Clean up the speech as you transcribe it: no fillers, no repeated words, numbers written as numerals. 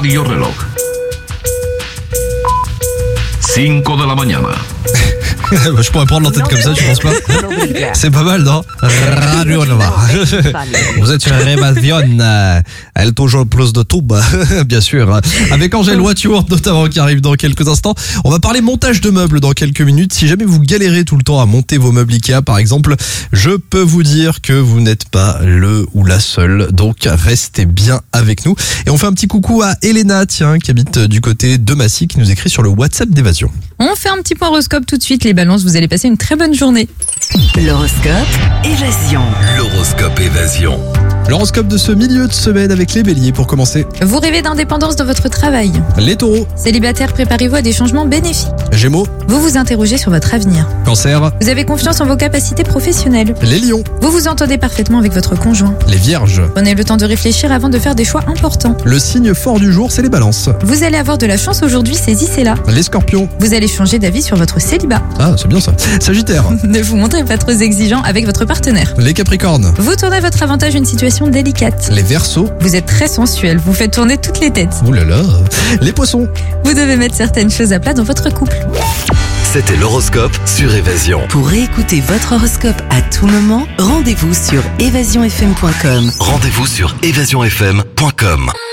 Radio Reloj. 5 de la mañana. Je pourrais prendre l'entête comme ça, tu penses pas? C'est pas mal, non? Radio Vous êtes sur Révasion, elle toujours plus de tubes, bien sûr. Avec Angèle Voiture, notamment, qui arrive dans quelques instants. On va parler montage de meubles dans quelques minutes. Si jamais vous galérez tout le temps à monter vos meubles Ikea, par exemple, je peux vous dire que vous n'êtes pas le ou la seule. Donc, restez bien avec nous. Et on fait un petit coucou à Elena, tiens, qui habite du côté de Massy, qui nous écrit sur le WhatsApp d'Évasion. On fait un petit point horoscope tout de suite, les balances, vous allez passer une très bonne journée. L'horoscope Évasion. L'horoscope Évasion. L'horoscope de ce milieu de semaine avec les béliers pour commencer. Vous rêvez d'indépendance dans votre travail. Les taureaux. Célibataire, préparez-vous à des changements bénéfiques. Gémeaux. Vous vous interrogez sur votre avenir. Cancer. Vous avez confiance en vos capacités professionnelles. Les lions. Vous vous entendez parfaitement avec votre conjoint. Les vierges. Prenez le temps de réfléchir avant de faire des choix importants. Le signe fort du jour, c'est les balances. Vous allez avoir de la chance aujourd'hui, saisissez-la. Les scorpions. Vous allez changer d'avis sur votre célibat. Ah, c'est bien ça. Sagittaire. Ne vous montrez pas trop exigeant avec votre partenaire. Les capricornes. Vous tournez à votre avantage une situation délicate. Les verseaux. Vous êtes très sensuel, vous faites tourner toutes les têtes. Ouh là là. Les poissons. Vous devez mettre certaines choses à plat dans votre couple. C'était l'horoscope sur Évasion. Pour réécouter votre horoscope à tout moment, rendez-vous sur évasionfm.com. Rendez-vous sur évasionfm.com.